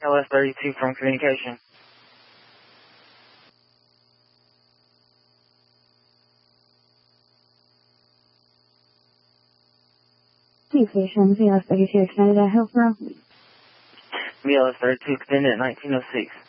LS32 from communication. Communication, VLS32 extended at Hillsborough. VLS32 extended at 1906.